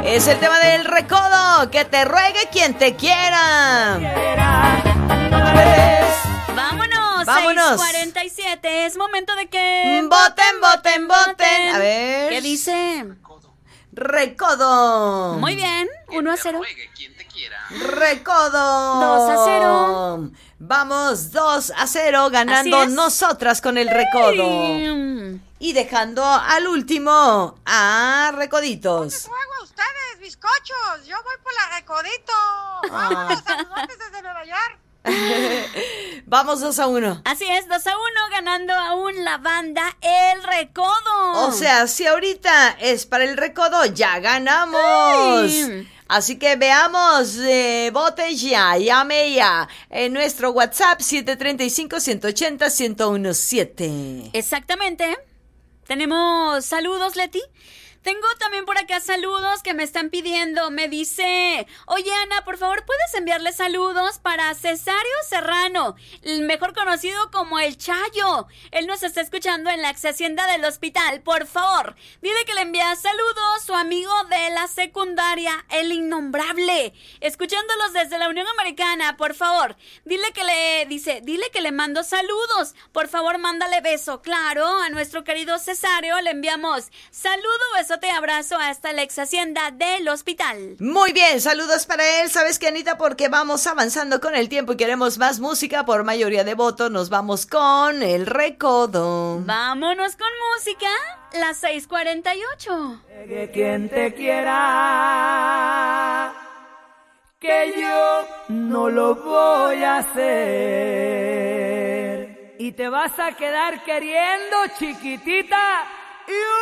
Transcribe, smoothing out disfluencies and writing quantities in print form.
Es el tema del recodo. Que te ruegue quien te quiera. Vámonos. Vámonos. 6:47. Es momento de que Voten, voten, voten. A ver. ¿Qué dice? Recodo. Muy bien. 1-0. Recodo. 2-0. Vamos, 2-0, ganando nosotras con el recodo. Y dejando al último a Recoditos. Juego a ustedes, bizcochos. Yo voy por la Recodito. Vámonos, saludos desde Nueva York. Vamos 2-1. Así es, 2-1, ganando aún la banda El Recodo. O sea, si ahorita es para el recodo, ya ganamos. Ay. Así que veamos, vote ya, llame ya. En nuestro WhatsApp 735-180-1017. Exactamente. Tenemos saludos, Leti. Tengo también por acá saludos que me están pidiendo. Me dice, oye Ana, por favor, ¿puedes enviarle saludos para Cesario Serrano, el mejor conocido como El Chayo? Él nos está escuchando en la ex hacienda del hospital. Por favor, dile que le envía saludos su amigo de la secundaria, El Innombrable, escuchándolos desde la Unión Americana. Por favor, dile que le mando saludos. Por favor, mándale beso. Claro, a nuestro querido Cesario le enviamos saludo, besote, abrazo hasta la ex hacienda del hospital. Muy bien, saludos para él. ¿Sabes qué, Anita? Porque vamos avanzando con el tiempo y queremos más música. Por mayoría de votos nos vamos con el recodo. Vámonos con música, las 6:48. Que quien te quiera, que yo no lo voy a hacer. Y te vas a quedar queriendo, chiquitita.